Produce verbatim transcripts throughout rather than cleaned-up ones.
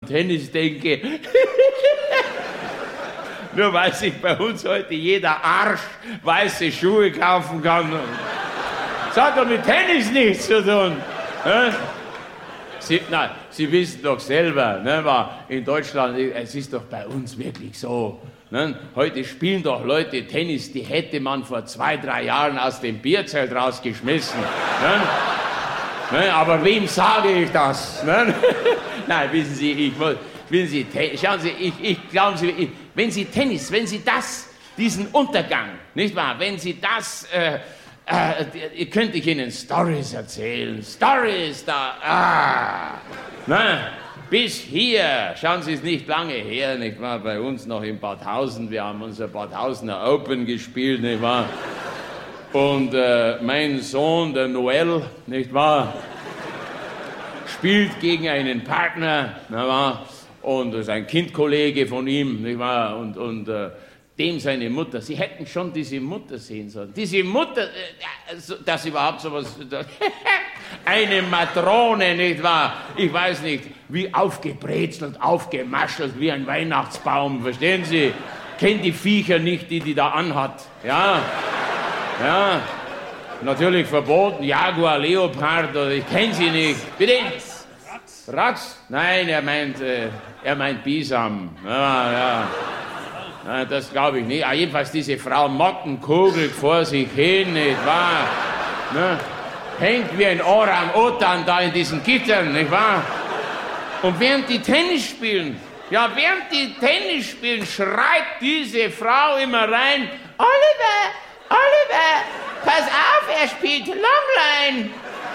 Tennis denke. Nur weil sich bei uns heute jeder Arsch weiße Schuhe kaufen kann. Das hat doch mit Tennis nichts zu tun. Ne? Sie, nein, Sie wissen doch selber, ne, in Deutschland, es ist doch bei uns wirklich so. Ne? Heute spielen doch Leute Tennis, die hätte man vor zwei, drei Jahren aus dem Bierzelt rausgeschmissen. Ne? Ne? Aber wem sage ich das? Ne? Nein, wissen Sie, ich muss, wissen Sie, schauen Sie, ich, ich glauben Sie, ich, wenn Sie Tennis, wenn Sie das, diesen Untergang, nicht wahr, wenn Sie das, äh, äh, könnte ich Ihnen Stories erzählen, Stories da, ah, ne? Bis hier, schauen Sie es nicht lange her, nicht wahr, bei uns noch in Bad Hausen, wir haben unser Bad Hausener Open gespielt, nicht wahr, und äh, mein Sohn, der Noel, nicht wahr, spielt gegen einen Partner, nicht wahr, und das ist ein Kindkollege von ihm, nicht wahr, und, und äh, dem seine Mutter, Sie hätten schon diese Mutter sehen sollen, diese Mutter, äh, dass überhaupt sowas, eine Matrone, nicht wahr, ich weiß nicht, wie aufgebrezelt, aufgemaschelt, wie ein Weihnachtsbaum, verstehen Sie, kennt die Viecher nicht, die die da anhat, ja, ja, natürlich verboten, Jaguar, Leopard, oder ich kenne sie nicht, bitte? Ratz? Nein, er meint, äh, er meint Bisam. Ja, ja. ja das glaube ich nicht. Ah, jedenfalls diese Frau Mottenkugel vor sich hin, nicht wahr? Ne? Hängt wie ein Orang-Utan da in diesen Gittern, nicht wahr? Und während die Tennis spielen, ja, während die Tennis spielen, schreit diese Frau immer rein, Oliver, Oliver, pass auf, er spielt Longline.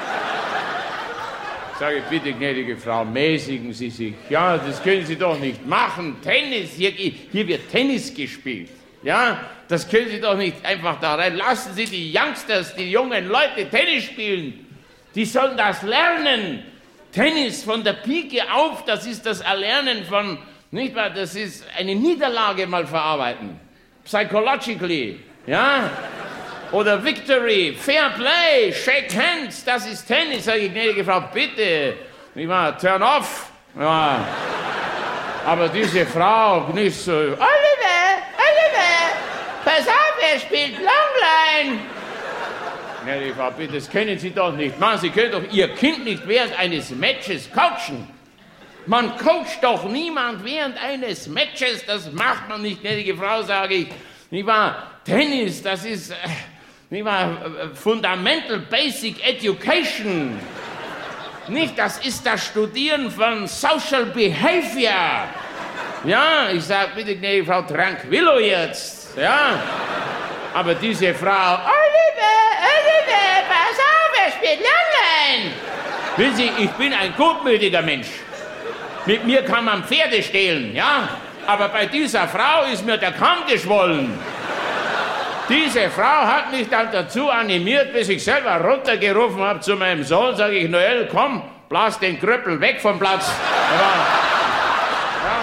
Sage bitte, gnädige Frau, mäßigen Sie sich. Ja, das können Sie doch nicht machen. Tennis, hier, hier wird Tennis gespielt. Ja, das können Sie doch nicht einfach da rein. Lassen Sie die Youngsters, die jungen Leute Tennis spielen. Die sollen das lernen. Tennis von der Pike auf, das ist das Erlernen von, nicht wahr, das ist eine Niederlage mal verarbeiten. Psychologically, ja. Oder Victory, Fair Play, Shake Hands, das ist Tennis, sage ich, gnädige Frau, bitte, nicht wahr, turn off. Ja. Aber diese Frau nicht so, Oliver, Oliver, pass auf, er spielt Longline. Gnädige Frau, bitte, das kennen Sie doch nicht. Mann, Sie können doch Ihr Kind nicht während eines Matches coachen. Man coacht doch niemand während eines Matches, das macht man nicht, gnädige Frau, sage ich. Nicht wahr, Tennis, das ist... Äh, Nicht wahr? Fundamental Basic Education. Nicht, das ist das Studieren von Social Behavior. Ja, ich sag bitte, gnädige Frau, tranquillo jetzt. Ja, aber diese Frau, Oliver, Oliver, pass auf, er spielt Longline. Wissen Sie, ich bin ein gutmütiger Mensch. Mit mir kann man Pferde stehlen, ja, aber bei dieser Frau ist mir der Kamm geschwollen. Diese Frau hat mich dann dazu animiert, bis ich selber runtergerufen habe zu meinem Sohn, sage ich, Noel, komm, blas den Krüppel weg vom Platz. Aber, ja.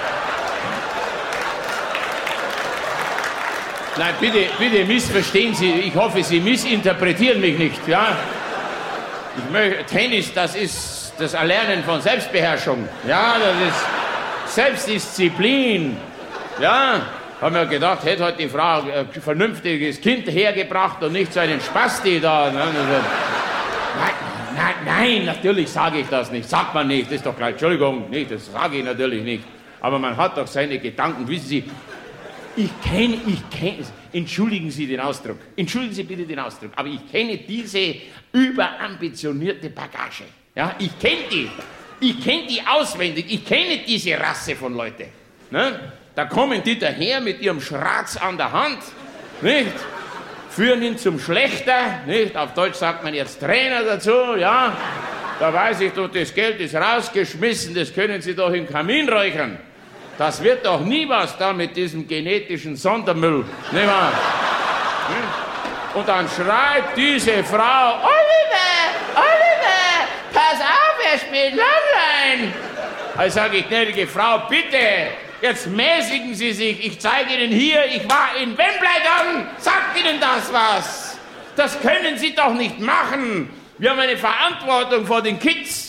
Nein, bitte, bitte missverstehen Sie, ich hoffe, Sie missinterpretieren mich nicht, ja. Ich möchte, Tennis, das ist das Erlernen von Selbstbeherrschung, ja, das ist Selbstdisziplin, ja. Haben wir gedacht, hätte heute die Frau ein vernünftiges Kind hergebracht und nicht so einen Spasti da. Nein, nein, nein, natürlich sage ich das nicht. Sagt man nicht, das ist doch gleich, Entschuldigung, nicht, das sage ich natürlich nicht. Aber man hat doch seine Gedanken, wissen Sie, ich kenne, ich kenne, entschuldigen Sie den Ausdruck, entschuldigen Sie bitte den Ausdruck, aber ich kenne diese überambitionierte Bagage. Ja, ich kenne die, ich kenne die auswendig, ich kenne diese Rasse von Leuten. Ne? Da kommen die daher mit ihrem Schratz an der Hand, nicht? Führen ihn zum Schlechter, nicht? Auf Deutsch sagt man jetzt Trainer dazu, ja? Da weiß ich doch, das Geld ist rausgeschmissen, das können Sie doch im Kamin räuchern. Das wird doch nie was da mit diesem genetischen Sondermüll, nicht wahr? Und dann schreit diese Frau, Oliver, Oliver, pass auf, er spielt Longline. Also sage ich, gnädige Frau, bitte, jetzt mäßigen Sie sich, ich zeige Ihnen hier, ich war in Wimbledon, sagt Ihnen das was? Das können Sie doch nicht machen. Wir haben eine Verantwortung vor den Kids.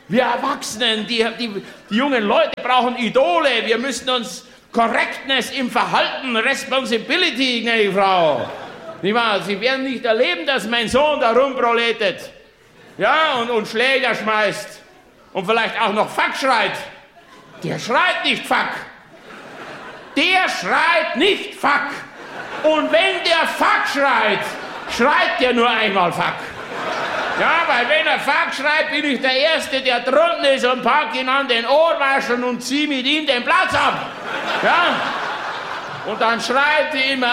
Wir Erwachsenen, die, die, die jungen Leute brauchen Idole. Wir müssen uns Correctness im Verhalten, Responsibility, gnädige Frau. Nicht wahr? Sie werden nicht erleben, dass mein Sohn da rumproletet. Ja, und, und Schläger schmeißt. Und vielleicht auch noch Fuck schreit. Der schreit nicht Fuck. Der schreit nicht Fuck. Und wenn der Fuck schreit, schreit der nur einmal Fuck. Ja, weil wenn er Fuck schreit, bin ich der Erste, der drunten ist und pack ihn an den Ohrwascheln und zieh mit ihm den Platz ab. Ja? Und dann schreit die immer,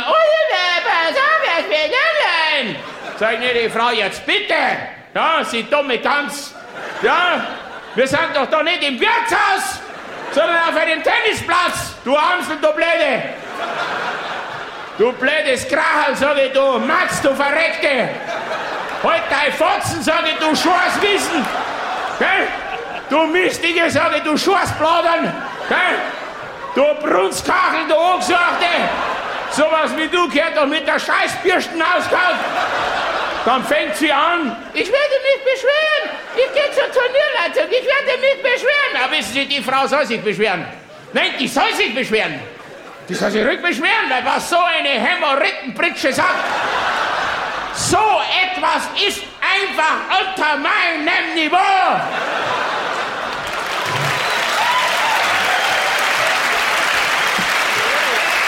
sag ich, nee, die Frau, jetzt bitte. Ja, sie dumme Tanz. Ja, wir sind doch da nicht im Wirtshaus, sondern auf einem Tennisplatz. Du Amsel, du Blöde. Du blödes Krachel, sag ich, du Matz, du Verreckte. Halt dein Fotzen, sag ich, du Scheißwissen. Gell? Du Mistige, sag ich, du Scheißbladern. Gell? Du Brunskachel, du Angesachte. Sowas wie du gehört doch mit der Scheißbürsten ausgehauen. Dann fängt sie an. Ich werde mich beschweren. Ich gehe zur Turnierleitung. Ich werde mich beschweren. Aber wissen Sie, die Frau soll sich beschweren. Nein, die soll sich beschweren. Die soll sich rückbeschweren, weil was so eine Hämorrhoidenpritsche sagt. So etwas ist einfach unter meinem Niveau.